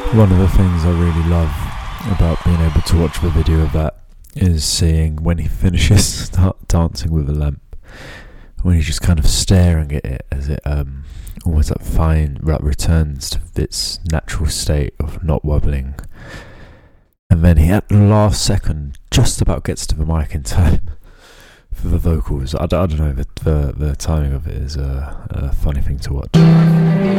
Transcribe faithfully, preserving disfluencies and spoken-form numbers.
One of the things I really love about being able to watch the video of that is seeing when he finishes start dancing with a lamp, when he's just kind of staring at it as it um almost that fine that returns to its natural state of not wobbling, and then he at the last second just about gets to the mic in time for the vocals. I, I don't know, the, the, the timing of it is a, a funny thing to watch.